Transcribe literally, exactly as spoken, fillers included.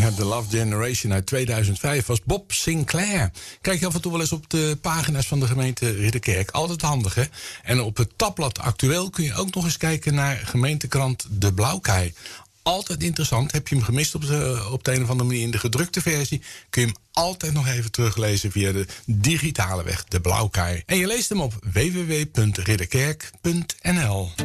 Ja, The Love Generation uit tweeduizend vijf was Bob Sinclair. Kijk je af en toe wel eens op de pagina's van de gemeente Ridderkerk. Altijd handig, hè? En op het tabblad Actueel kun je ook nog eens kijken naar gemeentekrant De Blauwkei. Altijd interessant. Heb je hem gemist op de, op de een of andere manier in de gedrukte versie, kun je hem altijd nog even teruglezen via de digitale weg, De Blauwkei. En je leest hem op w w w punt ridderkerk punt n l.